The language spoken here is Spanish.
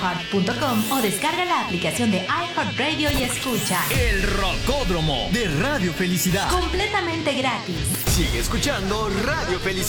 iHeart.com o descarga la aplicación de iHeartRadio y escucha El Rocódromo de Radio Felicidad. completamente gratis. Sigue escuchando Radio Felicidad.